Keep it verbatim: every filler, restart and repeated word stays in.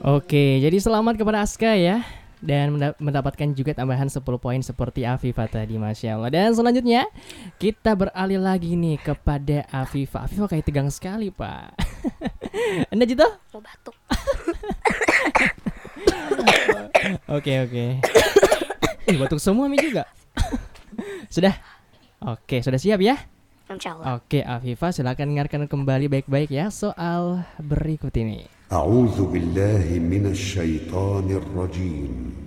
Oke, jadi selamat kepada Aska ya. Dan mendapatkan juga tambahan sepuluh poin seperti Afifah tadi, Masya Allah. Dan selanjutnya kita beralih lagi nih kepada Afifah. Afifah kayak tegang sekali, Pak. Anda gitu? Mau batuk. Oke oke. Ih, batuk semua Mi juga. Sudah? Oke, sudah siap ya? Insyaallah. Oke, Afifah silakan dengarkan kembali baik-baik ya soal berikut ini. A'udzu billahi minasy syaithanir rajim.